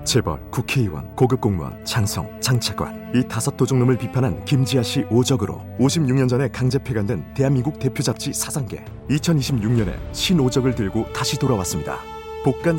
재벌, 국회의원, 고급 공무원, 장성, 장차관 이 5도둑놈을 비판한 김지아 씨 오적으로 56년 전에 강제 폐간된 대한민국 대표 잡지 사상계 2026년에 신오적을 들고 다시 돌아왔습니다. 복간